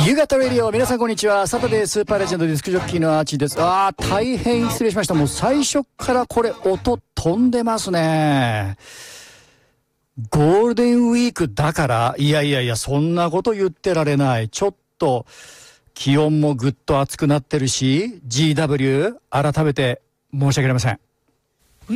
夕方レディオ、皆さんこんにちは。サタデースーパーレジェンドディスクジョッキーのアーチーです。大変失礼しました。もう最初からこれ音飛んでますね。ゴールデンウィークだから、いや、そんなこと言ってられない。ちょっと気温もぐっと暑くなってるし、GW 改めて申し訳ありません。